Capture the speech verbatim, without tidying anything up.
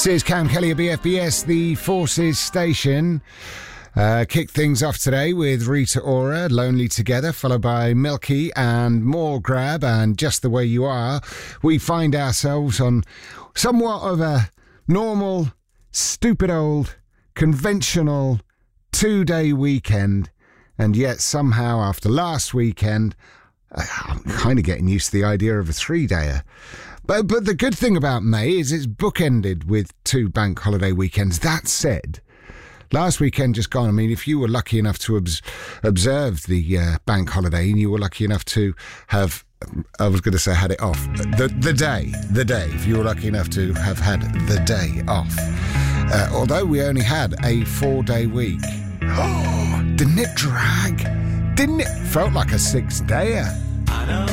This is Cam Kelly of B F B S, the Forces Station. Uh, kick things off today with Rita Ora, Lonely Together, followed by Milky and More Grab and Just the Way You Are. We find ourselves on somewhat of a normal, stupid old, conventional two-day weekend, and yet somehow after last weekend, I'm kind of getting used to the idea of a three-dayer. But, but the good thing about May is it's bookended with two bank holiday weekends. That said, last weekend just gone, I mean, if you were lucky enough to obs- observe the uh, bank holiday and you were lucky enough to have, I was going to say had it off, the, the day, the day, if you were lucky enough to have had the day off. Uh, although we only had a four-day week. Oh, didn't it drag? Didn't it? Felt like a six-dayer.